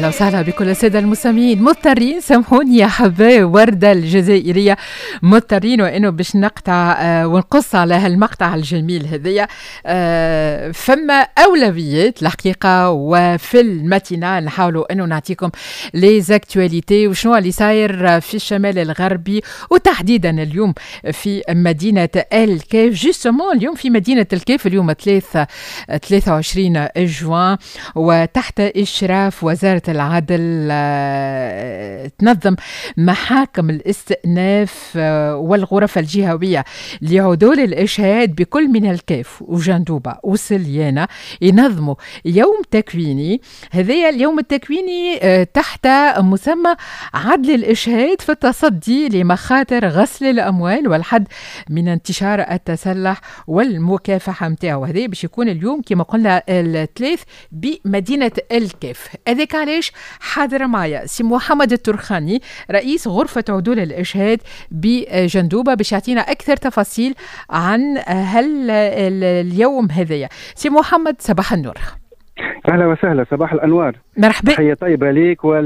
أهلا وسهلا بكل السادة المستمعين. مضطرين سامحوني يا حبايب وردة الجزائرية، مضطرين وإنه باش نقطع ونقص على هالمقطع الجميل هذيا. فما أولويات الحقيقة، وفي الماتينال نحاولوا إنه نعطيكم ليزاكتواليتي وشنو اللي صاير في الشمال الغربي، وتحديدا اليوم في مدينة الكيف. جوستومون اليوم في مدينة الكيف اليوم 23 جوان، وتحت إشراف وزارة العدل تنظم محاكم الاستئناف والغرف الجهوية لعدول الإشهاد بكل من الكيف وجندوبة وسليانة ينظموا يوم تكويني. هذا اليوم التكويني تحت مسمى عدل الإشهاد في التصدي لمخاطر غسل الأموال والحد من انتشار التسلح والمكافحة متاعه. هذا باش يكون اليوم كما قلنا الثلاث بمدينة الكيف. هذاك علاش حاضر معايا سي محمد الترخاني رئيس غرفة عدول الإشهاد بجندوبة باش يعطينا أكثر تفاصيل عن اليوم هذايا. سي محمد صباح النور. أهلا وسهلا، صباح الأنوار. مرحبا. تحية طيبة ليك